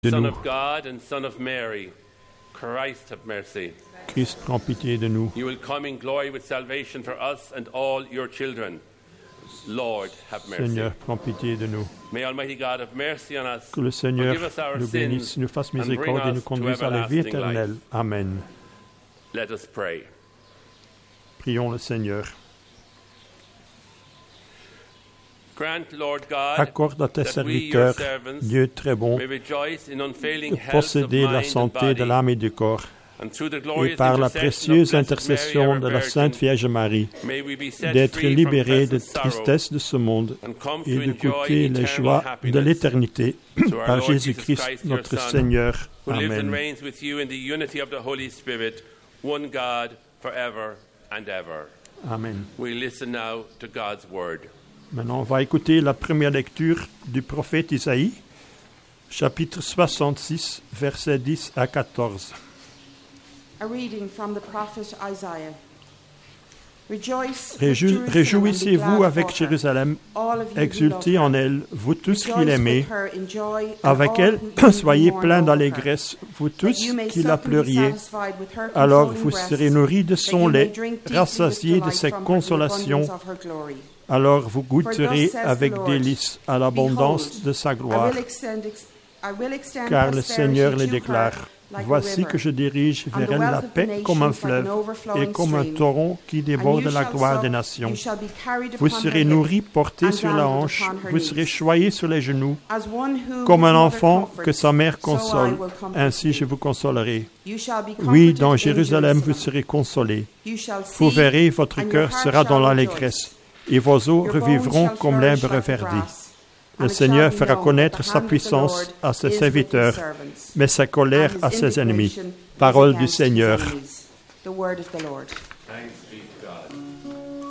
de Son nous. of God and Son of Mary, Christ have mercy. Christ, prends pitié de nous. You will come in glory with salvation for us and all your children. Lord, have mercy. Seigneur, prends pitié de nous. May Almighty God have mercy on us. Que le Seigneur Forgive us our nous bénisse, sins nous fasse and bring miséricorde et us nous to conduise à la vie everlasting éternelle. life. Amen. Let us pray. Prions le Seigneur. Grant, Lord God, Accorde à tes that we, your serviteurs, servants, Dieu très bon, may rejoice in unfailing de health of posséder la mind and santé de body, l'âme et du corps, and through the et glorious par la intercession précieuse of Blessed intercession Mary, de our la Sainte Virgin, Vierge Marie, may we be set d'être free from libérés de present sorrow tristesse de ce monde and come et to de enjoy goûter les eternal joies de happiness l'éternité through our par Lord Jésus-Christ, Christ, notre your Son, Seigneur. who lives and Amen. reigns with you in the unity of the Holy Spirit, one God, forever and ever. Amen. We listen now to God's word. Maintenant, on va écouter la première lecture du prophète Isaïe, chapitre 66, versets 10 à 14. A reading from the prophet Isaiah. Rejoice with Réjouissez-vous Jerusalem and be avec glad for her, Jérusalem, all of you who exultez love en her. elle, vous tous qui Rejoice l'aimez. with her in joy, and Avec all elle, who soyez mourn pleins over d'allégresse, vous her, tous that you may qui la suck and be pleuriez. satisfied with her Alors consoling vous breasts, serez nourris de that son you may lait, drink deeply rassasiés with de delight ses from her, the consolations. abundance of her glory. Alors vous goûterez thus says avec the Lord, délice à l'abondance Behold, de sa I gloire. will extend Car le prosperity Seigneur le to déclare. her like a Voici river, que je dirige and vers the elle wealth la of the paix comme un nations like fleuve an overflowing et comme un stream. torrent qui And déborde you la shall gloire suck, des nations. you shall be carried Vous upon her serez hip, nourris, portés and sur la dandled hanche, upon her vous knees. serez choyés sur les genoux, As one whom comme his un mother enfant comforts, que sa mère so I console. will comfort Ainsi you. je vous consolerai. You shall be Oui, comforted dans in Jérusalem, vous Jerusalem. serez consolés. You shall Vous see, verrez, votre and your cœur heart sera dans shall l'allégresse, et vos os Your bones revivront shall comme flourish l'herbe like the verdie. grass. Le And it shall Seigneur be fera known connaître that the sa hand of the puissance Lord à ses is with his serviteurs, servants, mais sa colère and à his ses ennemis. indignation is Parole du against his Seigneur. enemies. The word of the Lord. Thanks be to God.